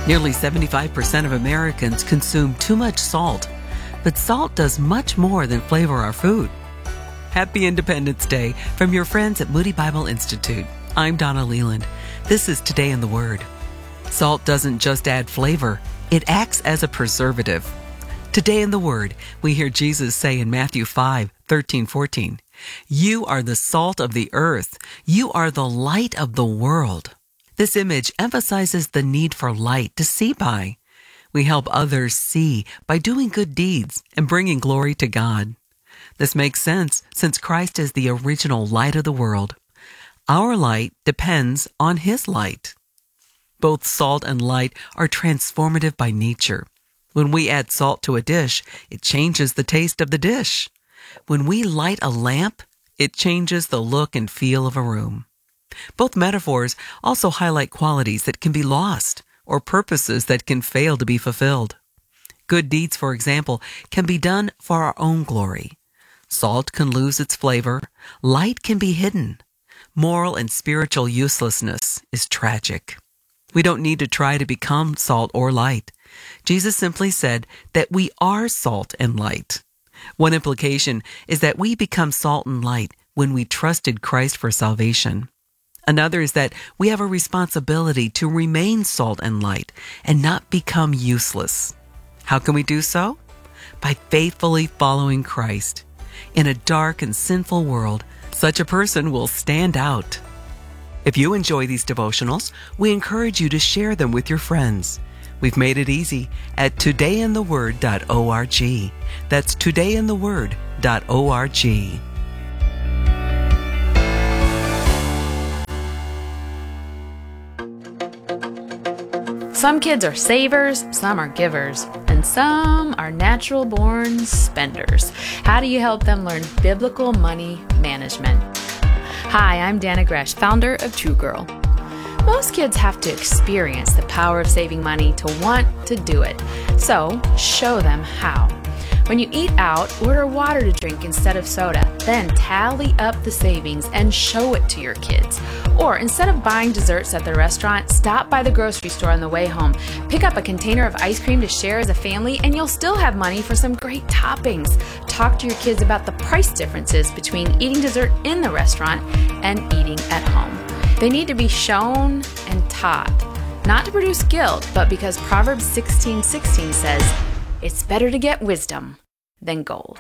Nearly 75% of Americans consume too much salt, but salt does much more than flavor our food. Happy Independence Day from your friends at Moody Bible Institute. I'm Donna Leland. This is Today in the Word. Salt doesn't just add flavor, it acts as a preservative. Today in the Word, we hear Jesus say in Matthew 5:13-14, "You are the salt of the earth. You are the light of the world." This image emphasizes the need for light to see by. We help others see by doing good deeds and bringing glory to God. This makes sense since Christ is the original light of the world. Our light depends on His light. Both salt and light are transformative by nature. When we add salt to a dish, it changes the taste of the dish. When we light a lamp, it changes the look and feel of a room. Both metaphors also highlight qualities that can be lost or purposes that can fail to be fulfilled. Good deeds, for example, can be done for our own glory. Salt can lose its flavor. Light can be hidden. Moral and spiritual uselessness is tragic. We don't need to try to become salt or light. Jesus simply said that we are salt and light. One implication is that we become salt and light when we trusted Christ for salvation. Another is that we have a responsibility to remain salt and light and not become useless. How can we do so? By faithfully following Christ. In a dark and sinful world, such a person will stand out. If you enjoy these devotionals, we encourage you to share them with your friends. We've made it easy at todayintheword.org. That's todayintheword.org. Some kids are savers, some are givers, and some are natural-born spenders. How do you help them learn biblical money management? Hi, I'm Dana Gresh, founder of True Girl. Most kids have to experience the power of saving money to want to do it. So, show them how. When you eat out, order water to drink instead of soda. Then tally up the savings and show it to your kids. Or instead of buying desserts at the restaurant, stop by the grocery store on the way home. Pick up a container of ice cream to share as a family, and you'll still have money for some great toppings. Talk to your kids about the price differences between eating dessert in the restaurant and eating at home. They need to be shown and taught, not to produce guilt, but because Proverbs 16:16 says, "It's better to get wisdom than gold."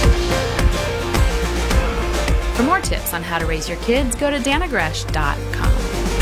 For more tips on how to raise your kids, go to danagresh.com.